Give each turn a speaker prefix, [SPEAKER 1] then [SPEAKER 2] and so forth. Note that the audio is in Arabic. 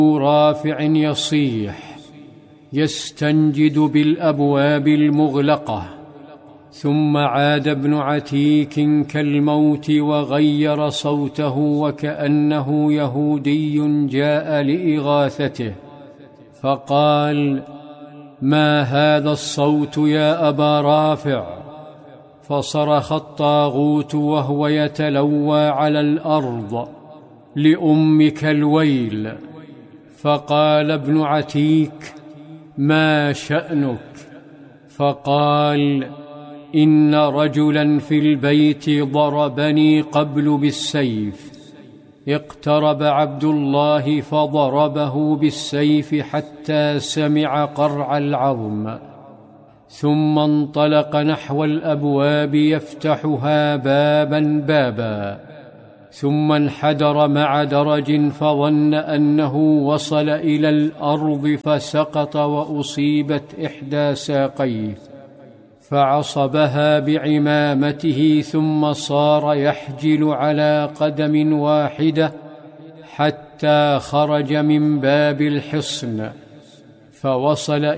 [SPEAKER 1] رافع يصيح يستنجد بالأبواب المغلقة. ثم عاد ابن عتيك كالموت وغير صوته وكأنه يهودي جاء لإغاثته، فقال: ما هذا الصوت يا أبا رافع؟ فصرخ الطاغوت وهو يتلوى على الأرض: لأمك الويل. فقال ابن عتيك: ما شأنك؟ فقال: إن رجلا في البيت ضربني قبل بالسيف. اقترب عبد الله فضربه بالسيف حتى سمع قرع العظم، ثم انطلق نحو الأبواب يفتحها بابا بابا، ثم انحدر مع درج فظن أنه وصل إلى الأرض فسقط وأصيبت إحدى ساقيه فعصبها بعمامته، ثم صار يحجل على قدم واحدة حتى خرج من باب الحصن فوصل